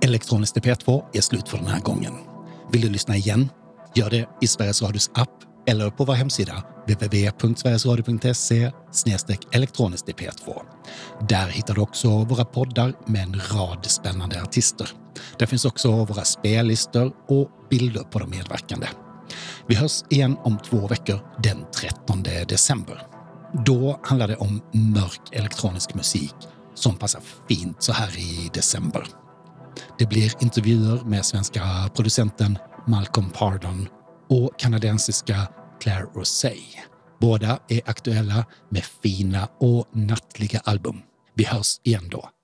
Elektroniskt P2 är slut för den här gången. Vill du lyssna igen? Gör det i Sveriges Radios app eller på vår hemsida www.sverigesradio.se/elektroniskt P2. Där hittar du också våra poddar med en rad spännande artister. Där finns också våra spellistor och bilder på de medverkande. Vi hörs igen om 2 veckor den 13 december. Då handlar det om mörk elektronisk musik som passar fint så här i december. Det blir intervjuer med svenska producenten Malcolm Pardon och kanadensiska Claire Rosé. Båda är aktuella med fina och nattliga album. Vi hörs igen då.